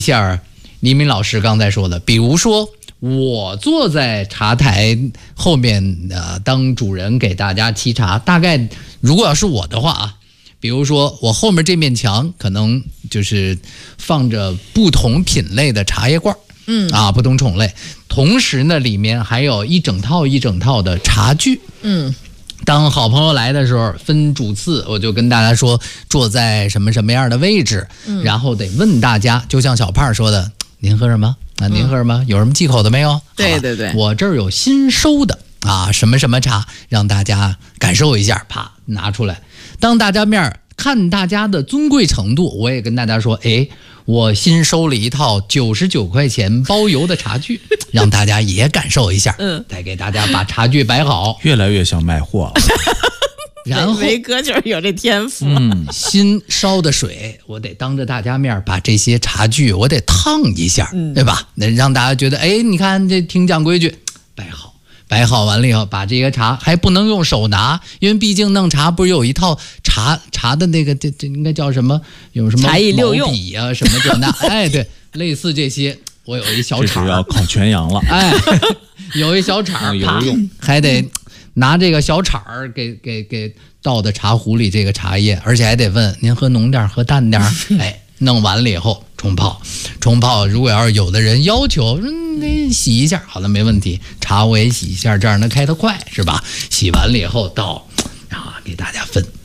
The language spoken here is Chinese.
下黎明老师刚才说的，比如说我坐在茶台后面当主人给大家沏茶，大概如果要是我的话啊，比如说我后面这面墙可能就是放着不同品类的茶叶罐，不同种类，同时呢里面还有一整套一整套的茶具，当好朋友来的时候，分主次，我就跟大家说坐在什么什么样的位置，然后得问大家，就像小胖说的，您喝什么啊？您喝什么？有什么忌口的没有？ 对对对， 我这儿有新收的什么什么茶，让大家感受一下，啪拿出来，当大家面看大家的尊贵程度，我也跟大家说，我新收了一套99块钱包邮的茶具，让大家也感受一下。再给大家把茶具摆好， 越来越像卖货了。 然后维哥就是有这天赋。 新烧的水，我得当着大家面把这些茶具我得烫一下，对吧？让大家觉得，你看这挺讲规矩，摆好完了以后，把这些茶还不能用手拿，因为毕竟弄茶不是有一套茶的那个这应该叫什么？有什么茶艺六用毛笔啊什么这那？对，类似这些，我有一小铲， 这是要烤全羊了。 有一小铲， 有用， 还得拿这个小铲儿给倒的茶壶里这个茶叶，而且还得问您喝浓点喝淡点。弄完了以后冲泡，如果要是有的人要求得洗一下，好了没问题，茶我也洗一下，这样能开得快是吧？洗完了以后倒，然后给大家分。